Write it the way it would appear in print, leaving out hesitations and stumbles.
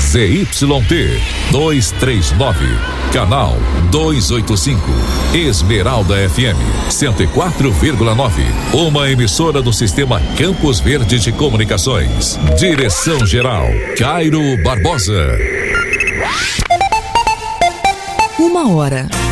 ZYT 239, canal 285, Esmeralda FM 104,9, uma emissora do Sistema Campos Verde de Comunicações. Direção-geral, Cairo Barbosa. 1h.